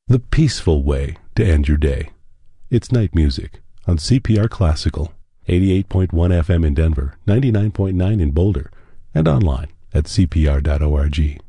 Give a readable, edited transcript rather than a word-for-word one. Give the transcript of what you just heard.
The peaceful way to end your day. It's night music on CPR Classical, 88.1 FM in Denver, 99.9 in Boulder, and online at cpr.org.